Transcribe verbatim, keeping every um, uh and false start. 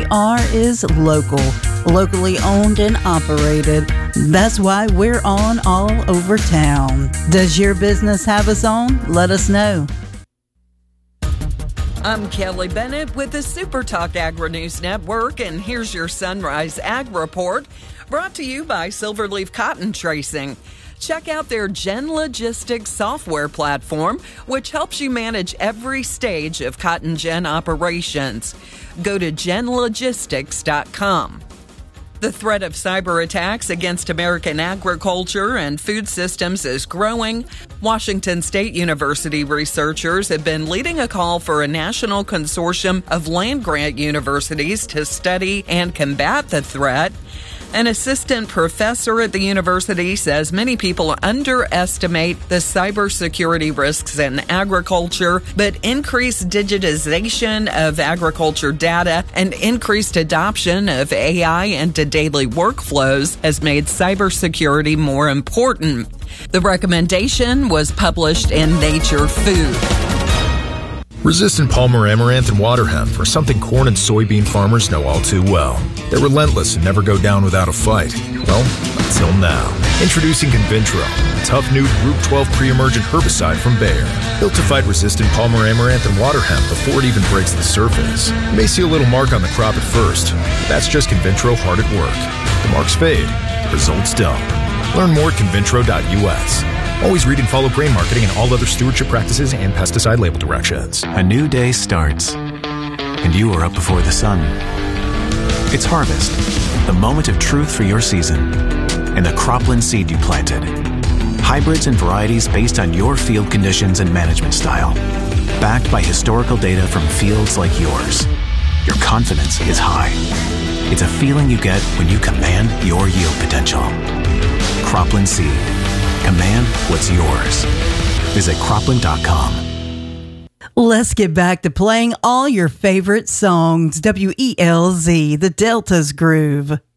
are is local, locally owned and operated. That's why we're on all over town. Does your business have us on? Let us know. I'm Kelly Bennett with the Super Talk Agri-News Network, and here's your Sunrise Ag Report, brought to you by Silverleaf Cotton Tracing. Check out their Gen Logistics software platform, which helps you manage every stage of cotton gin operations. Go to gen logistics dot com. The threat of cyber attacks against American agriculture and food systems is growing. Washington State University researchers have been leading a call for a national consortium of land-grant universities to study and combat the threat. An assistant professor at the university says many people underestimate the cybersecurity risks in agriculture, but increased digitization of agriculture data and increased adoption of A I into daily workflows has made cybersecurity more important. The recommendation was published in Nature Food. Resistant Palmer Amaranth and water hemp are something corn and soybean farmers know all too well. They're relentless and never go down without a fight. Well, until now. Introducing Convintro, a tough new Group twelve pre-emergent herbicide from Bayer. Built to fight resistant Palmer Amaranth and water hemp before it even breaks the surface. You may see a little mark on the crop at first, but that's just Convintro hard at work. The marks fade, the results don't. Learn more at convintro dot U S. Always read and follow grain marketing and all other stewardship practices and pesticide label directions. A new day starts, and you are up before the sun. It's harvest, the moment of truth for your season, and the cropland seed you planted. Hybrids and varieties based on your field conditions and management style. Backed by historical data from fields like yours. Your confidence is high. It's a feeling you get when you command your yield potential. Cropland Seed. Command what's yours. Visit cropland dot com. Let's get back to playing all your favorite songs. W E L Z, the Delta's Groove.